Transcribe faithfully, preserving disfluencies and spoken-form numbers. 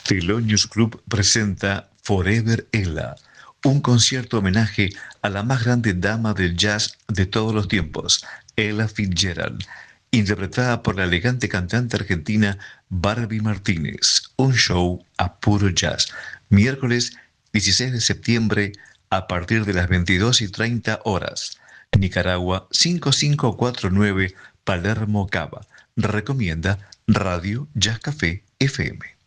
Thelonious Group presenta Forever Ella, un concierto homenaje a la más grande dama del jazz de todos los tiempos, Ella Fitzgerald, interpretada por la elegante cantante argentina Barbie Martínez. Un show a puro jazz. Miércoles dieciséis de septiembre a partir de las veintidós y treinta horas. Nicaragua cinco cinco cuatro nueve, Palermo Cava. Recomienda Radio Jazz Café F M.